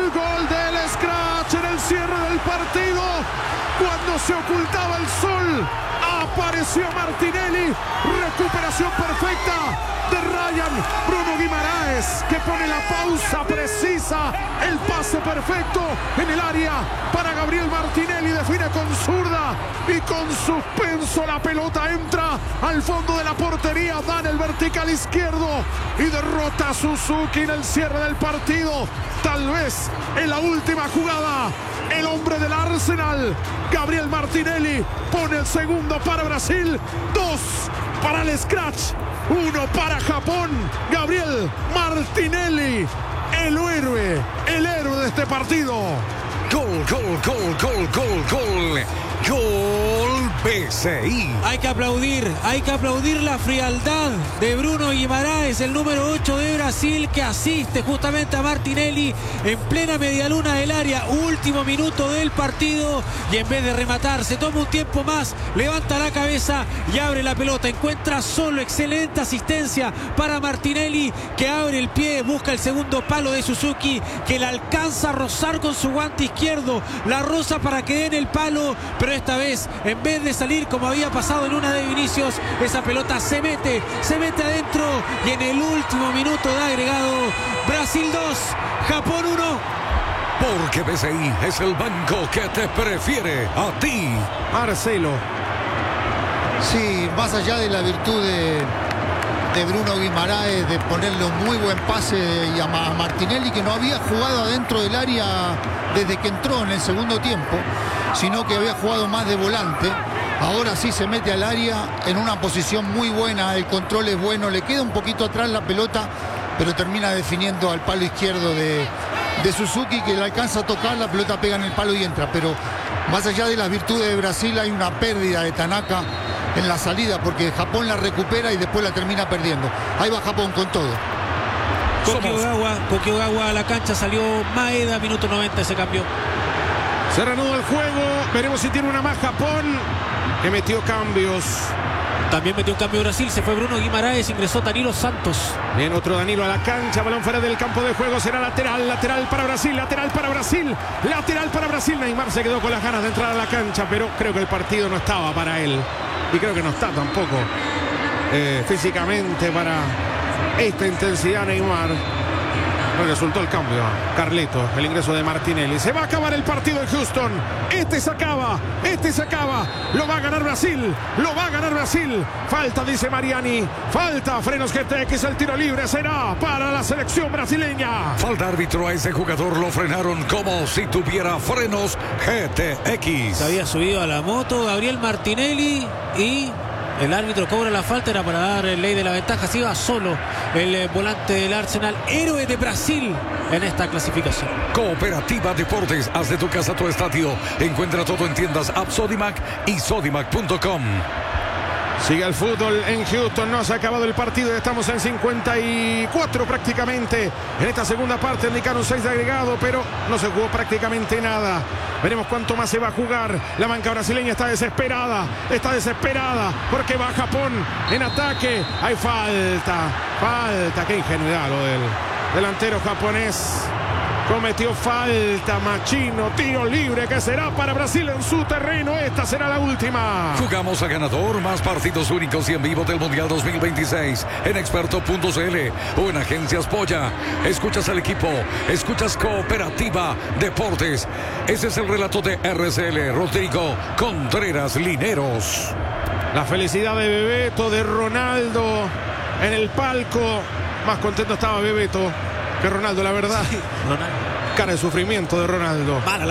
El gol del Scratch en el cierre del partido. Cuando se ocultaba el sol, apareció Martinelli. Recuperación perfecta de Ryan Bruno Guimaraes, que pone la pausa precisa. El pase perfecto en el área para Gabriel Martinelli. Define con zurda y con suspenso. La pelota entra al fondo de la portería. Da en el vertical izquierdo y derrota a Suzuki en el cierre del partido. Tal vez en la última jugada, el hombre del Arsenal, Gabriel Martinelli, pone el segundo para Brasil. 2 para el Scratch, 1 para Japón. Gabriel Martinelli, el héroe de este partido. Gol, gol, gol, gol, gol, gol. Gol BCI. Hay que aplaudir la frialdad de Bruno Guimaraes, el número 8 de Brasil, que asiste justamente a Martinelli en plena medialuna del área, último minuto del partido, y en vez de rematar se toma un tiempo más, levanta la cabeza y abre la pelota, encuentra solo. Excelente asistencia para Martinelli, que abre el pie, busca el segundo palo de Suzuki, que la alcanza a rozar con su guante izquierdo, la roza para que dé en el palo, pero esta vez, en vez de salir como había pasado en una de Vinicius, esa pelota se mete adentro, y en el último minuto de agregado, Brasil 2, Japón 1. Porque BCI es el banco que te prefiere a ti. Marcelo. Sí, más allá de la virtud de Bruno Guimaraes, de ponerle un muy buen pase a Martinelli, que no había jugado adentro del área desde que entró en el segundo tiempo, sino que había jugado más de volante. Ahora sí se mete al área en una posición muy buena, el control es bueno, le queda un poquito atrás la pelota, pero termina definiendo al palo izquierdo de Suzuki, que le alcanza a tocar, la pelota pega en el palo y entra. Pero más allá de las virtudes de Brasil, hay una pérdida de Tanaka en la salida, porque Japón la recupera y después la termina perdiendo. Ahí va Japón con todo. Koki Ogawa a la cancha, salió Maeda, minuto 90, se cambió. Se reanuda el juego, veremos si tiene una más Japón, que metió cambios. También metió un cambio Brasil, se fue Bruno Guimaraes, ingresó Danilo Santos. Bien, otro Danilo a la cancha, balón fuera del campo de juego, será lateral para Brasil, lateral para Brasil. Neymar se quedó con las ganas de entrar a la cancha, pero creo que el partido no estaba para él. Y creo que no está tampoco físicamente para esta intensidad Neymar. No resultó el cambio a Carleto, el ingreso de Martinelli. Se va a acabar el partido en Houston. Este se acaba. Lo va a ganar Brasil. Falta, dice Mariani. Falta, frenos GTX, el tiro libre será para la selección brasileña. Falta árbitro, a ese jugador lo frenaron como si tuviera frenos GTX. Se había subido a la moto Gabriel Martinelli y el árbitro cobra la falta, era para dar ley de la ventaja. Se iba solo el volante del Arsenal, héroe de Brasil en esta clasificación. Cooperativa Deportes, haz de tu casa tu estadio. Encuentra todo en tiendas App Sodimac y Sodimac.com. Sigue el fútbol en Houston, no se ha acabado el partido, estamos en 54 prácticamente. En esta segunda parte indicaron 6 de agregado, pero no se jugó prácticamente nada. Veremos cuánto más se va a jugar. La banca brasileña está desesperada porque va Japón en ataque. Hay falta, qué ingenuidad lo del delantero japonés. Cometió falta Machino, tiro libre que será para Brasil en su terreno. Esta será la última. Jugamos a ganador, más partidos únicos y en vivo del Mundial 2026 en experto.cl o en Agencias Polla. Escuchas al equipo, escuchas Cooperativa Deportes. Ese es el relato de RCL, Rodrigo Contreras Lineros. La felicidad de Bebeto, de Ronaldo en el palco. Más contento estaba Bebeto que Ronaldo, la verdad. Sí, Ronaldo. Cara de sufrimiento de Ronaldo. Mala